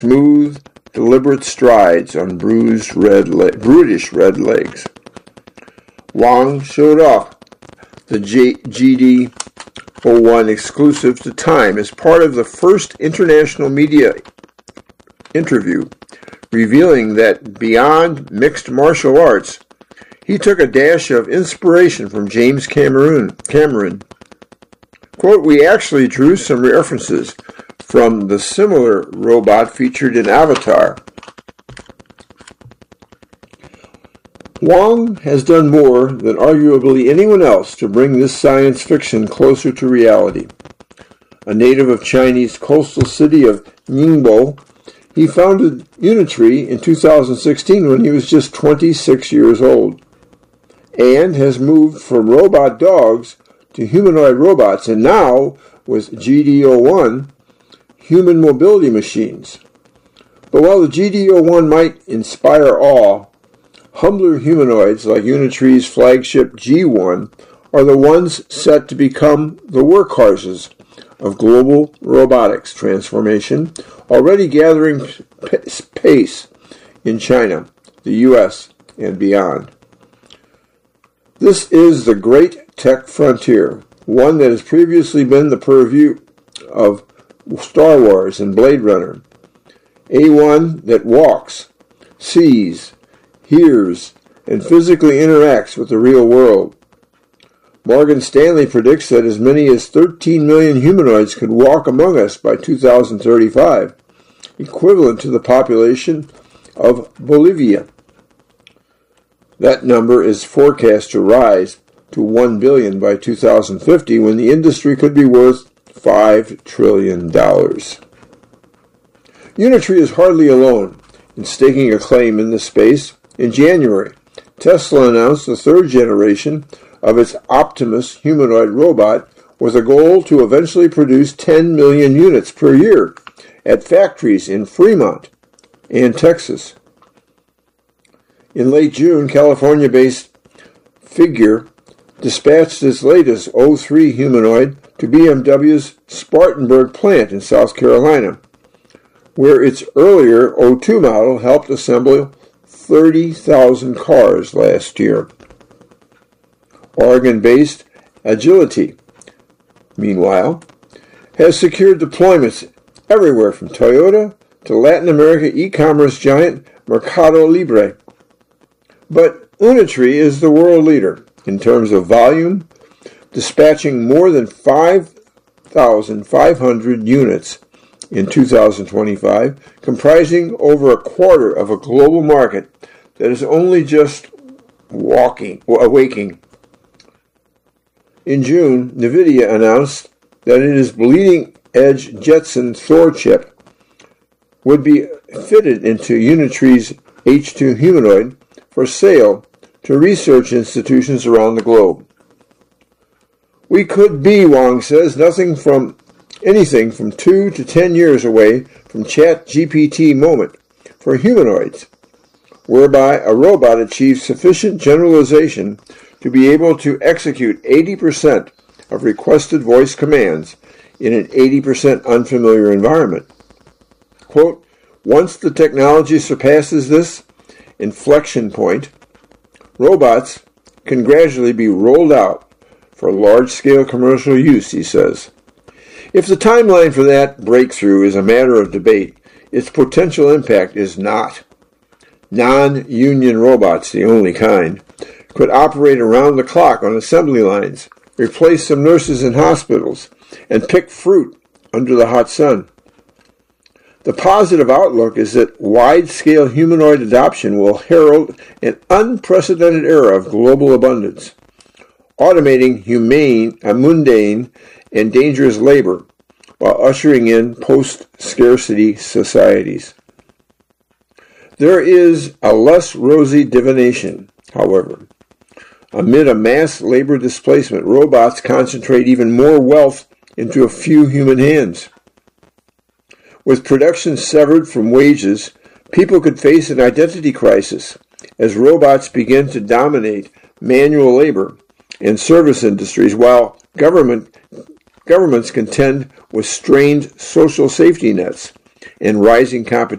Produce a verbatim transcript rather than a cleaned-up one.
smooth, deliberate strides on bruised red le- brutish red legs. Wang showed off the G D oh one exclusive to Time as part of the first international media interview, revealing that beyond mixed martial arts, he took a dash of inspiration from James Cameron. Cameron. Quote, "We actually drew some references from the similar robot featured in Avatar." Wang has done more than arguably anyone else to bring this science fiction closer to reality. A native of Chinese coastal city of Ningbo, he founded Unitree in two thousand sixteen when he was just twenty-six years old, and has moved from robot dogs to humanoid robots, and now, with G D oh one, human mobility machines. But while the G D oh one might inspire awe, humbler humanoids like Unitree's flagship G one are the ones set to become the workhorses of global robotics transformation, already gathering pace in China, the U S, and beyond. This is the great tech frontier, one that has previously been the purview of Star Wars and Blade Runner, a one that walks, sees, hears, and physically interacts with the real world. Morgan Stanley predicts that as many as thirteen million humanoids could walk among us by two thousand thirty-five, equivalent to the population of Bolivia. That number is forecast to rise to one billion by two thousand fifty, when the industry could be worth five trillion dollars. Unitree is hardly alone in staking a claim in this space. In January, Tesla announced the third generation of its Optimus humanoid robot with a goal to eventually produce ten million units per year at factories in Fremont and Texas. In late June, California-based Figure dispatched its latest O three humanoid to B M W's Spartanburg plant in South Carolina, where its earlier O two model helped assemble thirty thousand cars last year. Oregon-based Agility, meanwhile, has secured deployments everywhere from Toyota to Latin America e-commerce giant Mercado Libre. But Unitree is the world leader in terms of volume, dispatching more than five thousand five hundred units in two thousand twenty-five, comprising over a quarter of a global market that is only just walking, awaking. In June, NVIDIA announced that its bleeding-edge Jetson Thor chip would be fitted into Unitree's H two humanoid for sale to research institutions around the globe. We could be, Wang says, nothing from anything from two to ten years away from ChatGPT moment for humanoids, whereby a robot achieves sufficient generalization to be able to execute eighty percent of requested voice commands in an eighty percent unfamiliar environment. Quote, "Once the technology surpasses this inflection point, robots can gradually be rolled out for large-scale commercial use," he says. If the timeline for that breakthrough is a matter of debate, its potential impact is not. Non-union robots, the only kind, could operate around the clock on assembly lines, replace some nurses in hospitals, and pick fruit under the hot sun. The positive outlook is that wide-scale humanoid adoption will herald an unprecedented era of global abundance, automating humane, uh, mundane, and dangerous labor while ushering in post-scarcity societies. There is a less rosy divination, however. Amid a mass labor displacement, robots concentrate even more wealth into a few human hands. With production severed from wages, people could face an identity crisis as robots begin to dominate manual labor and service industries, while government governments contend with strained social safety nets and rising competition